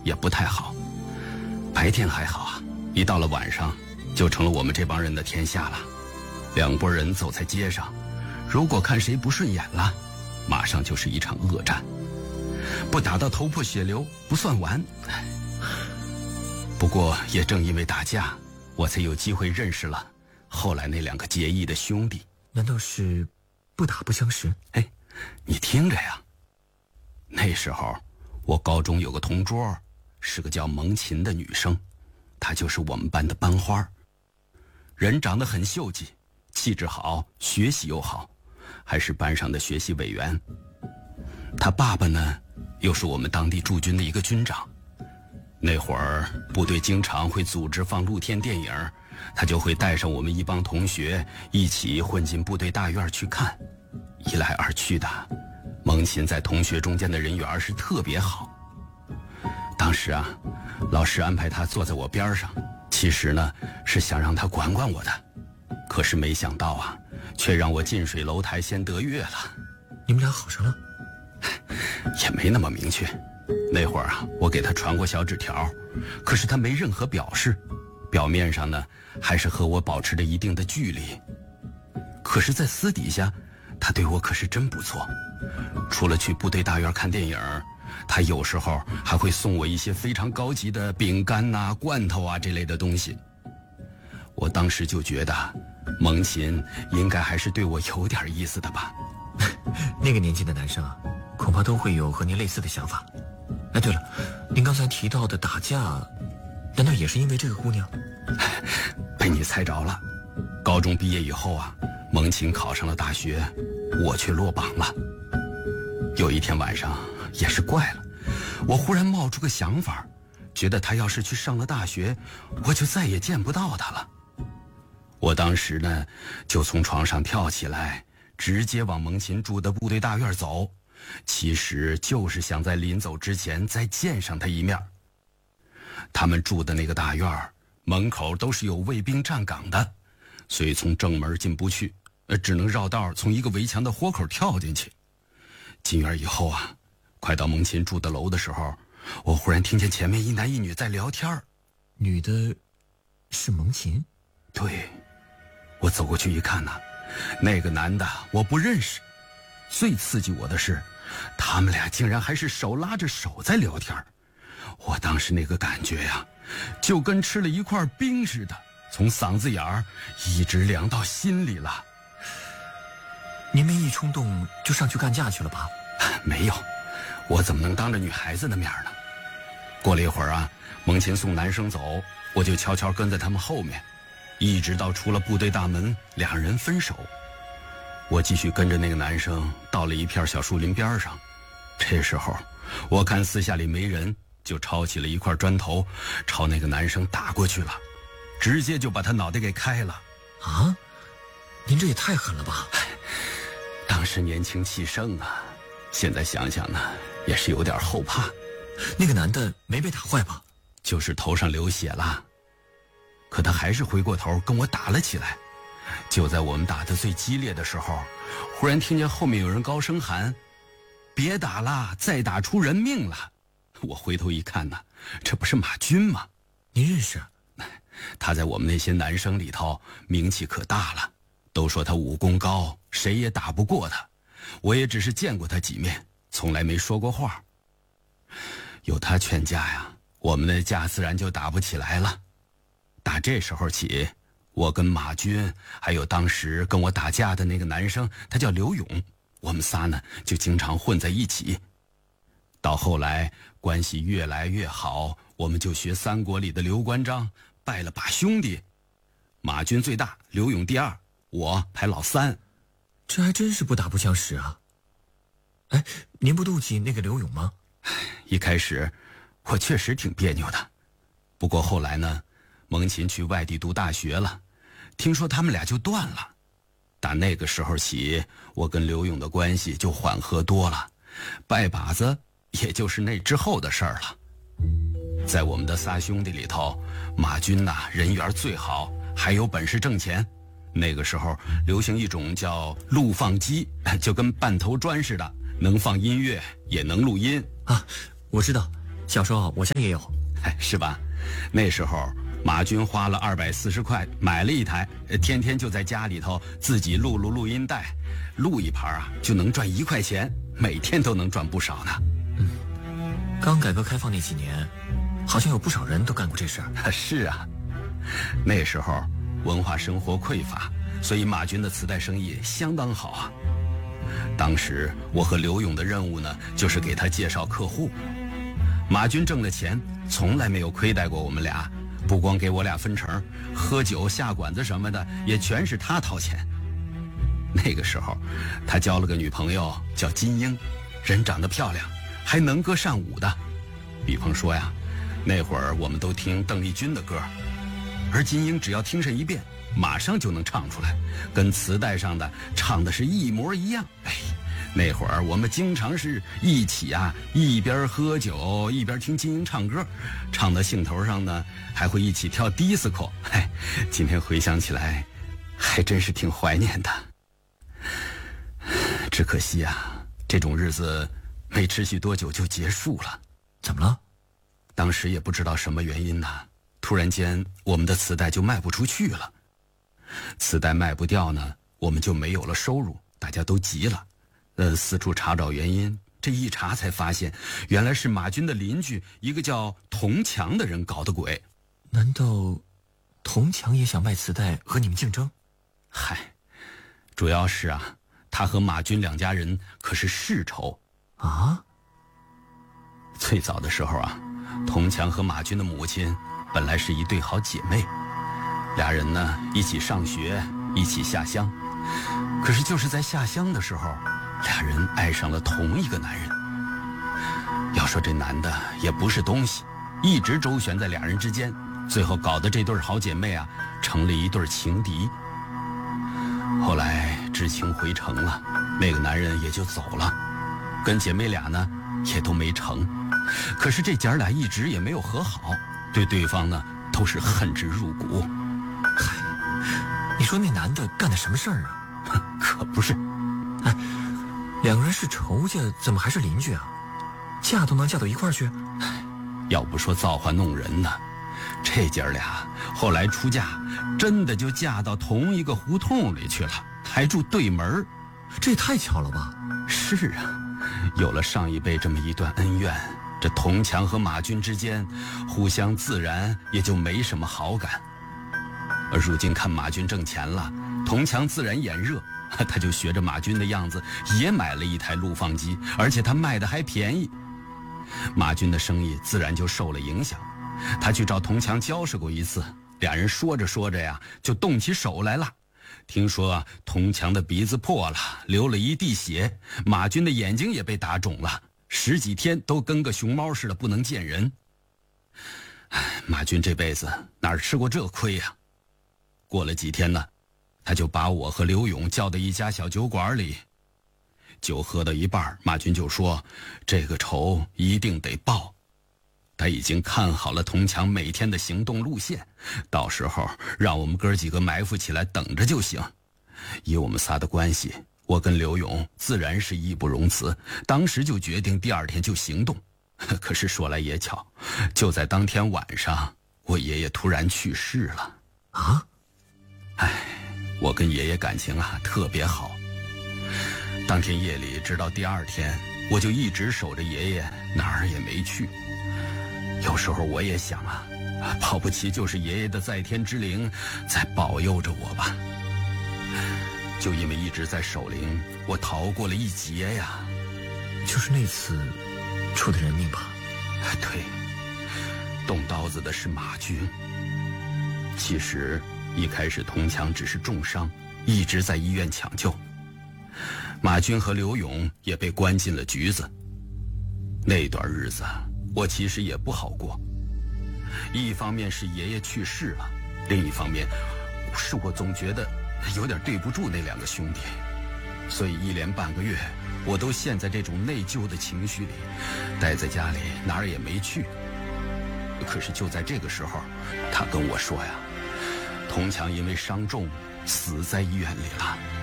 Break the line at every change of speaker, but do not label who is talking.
也不太好。白天还好啊，一到了晚上就成了我们这帮人的天下了。两拨人走在街上，如果看谁不顺眼了，马上就是一场恶战，不打到头破血流不算完。不过也正因为打架，我才有机会认识了后来那两个结义的兄弟。
难道是不打不相识？
哎，你听着呀，那时候我高中有个同桌，是个叫蒙琴的女生，她就是我们班的班花，人长得很秀气，气质好，学习又好，还是班上的学习委员。她爸爸呢，又是我们当地驻军的一个军长。那会儿部队经常会组织放露天电影，他就会带上我们一帮同学一起混进部队大院去看。一来二去的，蒙琴在同学中间的人缘是特别好。当时啊，老师安排他坐在我边上，其实呢是想让他管管我的，可是没想到啊，却让我近水楼台先得月了。
你们俩好上了？
也没那么明确。那会儿啊，我给他传过小纸条，可是他没任何表示，表面上呢还是和我保持着一定的距离。可是在私底下，他对我可是真不错。除了去部队大院看电影，他有时候还会送我一些非常高级的饼干啊、罐头啊这类的东西。我当时就觉得蒙琴应该还是对我有点意思的吧。
那个年纪的男生啊，恐怕都会有和您类似的想法。哎，对了，您刚才提到的打架，难道也是因为这个姑娘？
被你猜着了。高中毕业以后啊，蒙琴考上了大学，我却落榜了。有一天晚上也是怪了，我忽然冒出个想法，觉得她要是去上了大学，我就再也见不到她了。我当时呢，就从床上跳起来，直接往蒙琴住的部队大院走，其实就是想在临走之前再见上她一面。他们住的那个大院门口都是有卫兵站岗的，所以从正门进不去，只能绕道从一个围墙的豁口跳进去。进院以后啊，快到蒙琴住的楼的时候，我忽然听见前面一男一女在聊天。
女的是蒙琴？
对，我走过去一看呐，那个男的我不认识。最刺激我的是，他们俩竟然还是手拉着手在聊天。我当时那个感觉呀，就跟吃了一块冰似的，从嗓子眼儿一直凉到心里了。
您没一冲动就上去干架去了吧？
没有，我怎么能当着女孩子的面呢？过了一会儿啊，蒙琴送男生走，我就悄悄跟在他们后面，一直到出了部队大门，两人分手。我继续跟着那个男生到了一片小树林边上。这时候我看四下里没人，就抄起了一块砖头朝那个男生打过去了，直接就把他脑袋给开了。
啊，您这也太狠了吧！
当时年轻气盛啊，现在想想呢，也是有点后怕。
那个男的没被打坏吧？
就是头上流血了，可他还是回过头跟我打了起来。就在我们打得最激烈的时候，忽然听见后面有人高声喊：“别打了，再打出人命了！”我回头一看呢，这不是马军吗？
您认识？
他在我们那些男生里头名气可大了，都说他武功高，谁也打不过他。我也只是见过他几面，从来没说过话。有他劝架呀，我们的架自然就打不起来了。打这时候起，我跟马军还有当时跟我打架的那个男生，他叫刘勇，我们仨呢就经常混在一起。到后来关系越来越好，我们就学三国里的刘关张，拜了把兄弟，马军最大，刘勇第二，我排老三。
这还真是不打不相识啊。哎，您不妒忌那个刘勇吗？
一开始我确实挺别扭的，不过后来呢，蒙琴去外地读大学了，听说他们俩就断了。打那个时候起，我跟刘勇的关系就缓和多了，拜把子也就是那之后的事儿了。在我们的仨兄弟里头，马军呐，人缘最好，还有本事挣钱。那个时候流行一种叫录放机，就跟半头砖似的，能放音乐也能录音
啊。我知道， 小时候我家也有，
是吧？那时候马军花了240块买了一台，天天就在家里头自己录音带，录一盘啊就能赚1块钱，每天都能赚不少呢。
刚改革开放那几年，好像有不少人都干过这事儿。
是啊，那时候文化生活匮乏，所以马军的磁带生意相当好啊。当时我和刘勇的任务呢，就是给他介绍客户。马军挣的钱从来没有亏待过我们俩，不光给我俩分成，喝酒下馆子什么的也全是他掏钱。那个时候他交了个女朋友叫金英，人长得漂亮，还能歌善舞的。比方说呀，那会儿我们都听邓丽君的歌，而金英只要听上一遍，马上就能唱出来，跟磁带上的唱的是一模一样。那会儿我们经常是一起啊，一边喝酒一边听金英唱歌，唱到兴头上呢，还会一起跳迪斯科。今天回想起来，还真是挺怀念的。只可惜啊，这种日子没持续多久就结束了。
怎么了？
当时也不知道什么原因呢，突然间我们的磁带就卖不出去了。磁带卖不掉呢，我们就没有了收入，大家都急了。四处查找原因，这一查才发现，原来是马军的邻居一个叫童强的人搞的鬼。
难道童强也想卖磁带和你们竞争？
主要是啊，他和马军两家人可是世仇
啊。
最早的时候啊，童强和马军的母亲本来是一对好姐妹，俩人呢一起上学，一起下乡。可是就是在下乡的时候，俩人爱上了同一个男人。要说这男的也不是东西，一直周旋在俩人之间，最后搞得这对好姐妹啊成了一对情敌。后来知青回城了，那个男人也就走了，跟姐妹俩呢也都没成。可是这姐俩一直也没有和好，对对方呢都是恨之入骨。
你说那男的干的什么事儿啊？
可不是。
两个人是仇家，怎么还是邻居啊？嫁都能嫁到一块儿去？
要不说造化弄人呢，这姐俩后来出嫁，真的就嫁到同一个胡同里去了，还住对门。
这也太巧了吧？
是啊，有了上一辈这么一段恩怨，这童强和马军之间互相自然也就没什么好感。而如今看马军挣钱了，童强自然眼热，他就学着马军的样子也买了一台录放机，而且他卖的还便宜。马军的生意自然就受了影响，他去找童强交涉过一次，俩人说着说着呀就动起手来了。听说童强的鼻子破了，流了一地血，马军的眼睛也被打肿了，10几天都跟个熊猫似的不能见人。马军这辈子哪吃过这亏呀？过了几天呢，他就把我和刘勇叫到一家小酒馆里，酒喝到一半，马军就说这个仇一定得报。他已经看好了童强每天的行动路线，到时候让我们哥几个埋伏起来等着就行。以我们仨的关系，我跟刘勇自然是义不容辞，当时就决定第2天就行动。可是说来也巧，就在当天晚上，我爷爷突然去世了。
啊？
我跟爷爷感情啊特别好。当天夜里直到第2天，我就一直守着爷爷，哪儿也没去。有时候我也想啊，保不齐就是爷爷的在天之灵在保佑着我吧。就因为一直在守灵，我逃过了一劫呀。
就是那次出的人命吧？
对，动刀子的是马军。其实一开始童强只是重伤，一直在医院抢救。马军和刘勇也被关进了局子。那段日子我其实也不好过，一方面是爷爷去世了，另一方面是我总觉得有点对不住那2个兄弟，所以1连半个月我都陷在这种内疚的情绪里，待在家里哪儿也没去。可是就在这个时候，他跟我说呀，童强因为伤重死在医院里了。